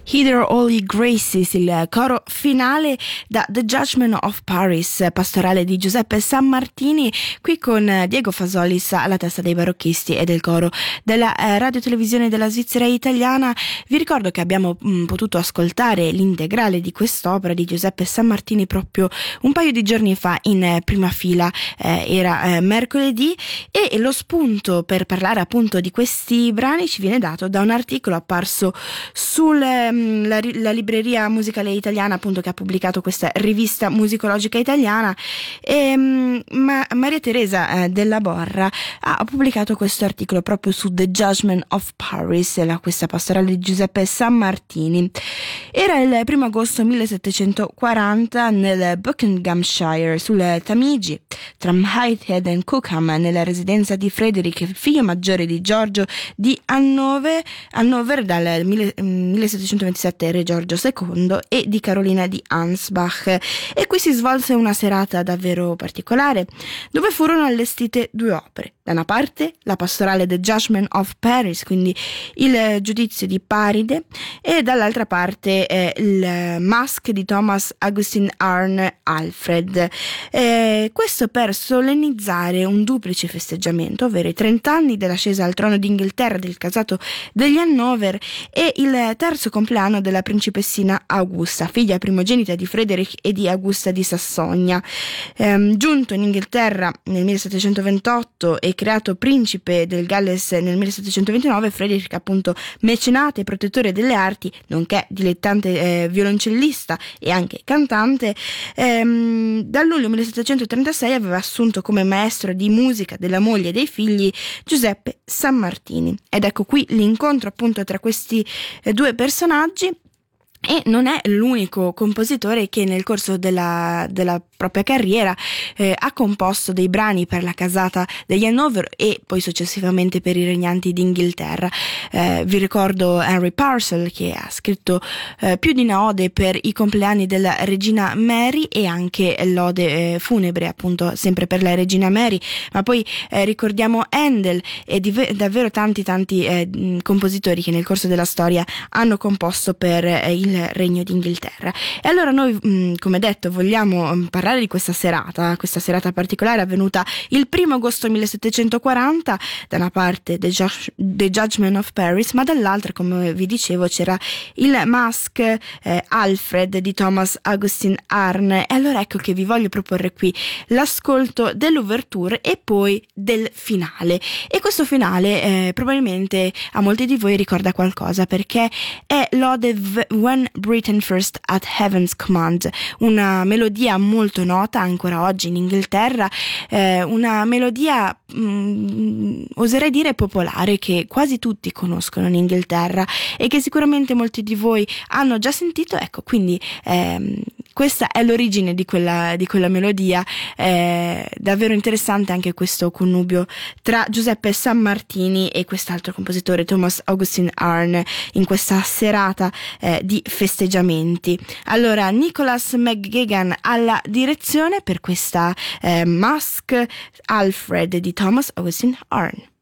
Hither Holy Graces, il coro finale da The Judgment of Paris, pastorale di Giuseppe Sammartini, qui con Diego Fasolis alla testa dei barocchisti e del coro della radiotelevisione della Svizzera italiana. Vi ricordo che abbiamo potuto ascoltare l'integrale di quest'opera di Giuseppe Sammartini proprio un paio di giorni fa in prima fila, era mercoledì, e lo spunto per parlare appunto di questi brani ci viene dato da un articolo apparso sulla libreria musicale italiana, appunto, che ha pubblicato questa rivista musicologica italiana, e Maria Teresa Della Borra ha pubblicato questo articolo proprio su The Judgment of Paris, questa pastorale di Giuseppe Sammartini. Era il 1 agosto 1740 nel Buckinghamshire, sul Tamigi, tra Whitehead e Cookham, nella residenza di Frederick, figlio maggiore di Giorgio di Hannover dal 1727 re Giorgio II e di Carolina di Ansbach. E qui si svolse una serata davvero particolare, dove furono allestite due opere: da una parte la pastorale The Judgment of Paris, quindi il giudizio di Paride, e dall'altra parte il Masque di Thomas Augustin Arne Alfred, questo per solennizzare un duplice festeggiamento, ovvero i 30 anni dell'ascesa al trono d'Inghilterra del casato degli Hannover e il terzo compleanno della principessina Augusta, figlia primogenita di Frederick e di Augusta di Sassonia. Giunto in Inghilterra nel 1728 e creato principe del Galles nel 1729, Frederick, appunto mecenate e protettore delle arti, nonché dilettante violoncellista e anche cantante, dal luglio 1736 aveva assunto come maestro di musica della moglie e dei figli Giuseppe Sammartini. Ed ecco qui l'incontro appunto tra questi due personaggi. E non è l'unico compositore che nel corso della propria carriera ha composto dei brani per la casata degli Hannover e poi successivamente per i regnanti d'Inghilterra. Vi ricordo Henry Purcell, che ha scritto più di una ode per i compleanni della regina Mary e anche l'ode funebre, appunto sempre per la regina Mary. Ma poi ricordiamo Handel e davvero tanti compositori che nel corso della storia hanno composto per il Regno d'Inghilterra. E allora noi, come detto, vogliamo parlare di questa serata particolare avvenuta il 1 agosto 1740, da una parte The Judgment of Paris, ma dall'altra, come vi dicevo, c'era il Masque Alfred di Thomas Augustin Arne. E allora ecco che vi voglio proporre qui l'ascolto dell'ouverture e poi del finale. E questo finale probabilmente a molti di voi ricorda qualcosa, perché è l'ode When Britain First at Heaven's Command, una melodia molto nota ancora oggi in Inghilterra, una melodia oserei dire popolare, che quasi tutti conoscono in Inghilterra e che sicuramente molti di voi hanno già sentito. Ecco, quindi questa è l'origine di quella melodia. Davvero interessante anche questo connubio tra Giuseppe Sammartini e quest'altro compositore, Thomas Augustin Arne, in questa serata di festeggiamenti. Allora, Nicholas McGagan alla direzione per questa Masque Alfred di Thomas Augustin Arne.